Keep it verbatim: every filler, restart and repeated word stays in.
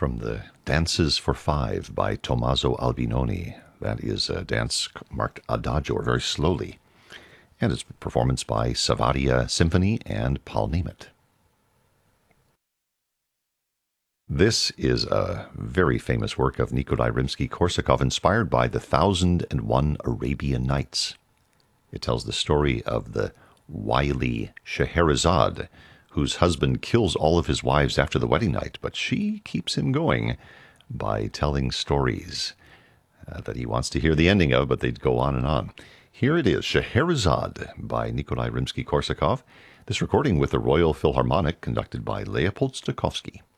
from the Dances for Five by Tommaso Albinoni. That is a dance marked adagio, or very slowly. And it's a performance by Savaria Symphony and Paul Nemeth. This is a very famous work of Nikolai Rimsky-Korsakov, inspired by the Thousand and One Arabian Nights. It tells the story of the wily Scheherazade, whose husband kills all of his wives after the wedding night, but she keeps him going by telling stories uh, that he wants to hear the ending of, but they'd go on and on. Here it is, Scheherazade by Nikolai Rimsky-Korsakov. This recording with the Royal Philharmonic, conducted by Leopold Stokowski.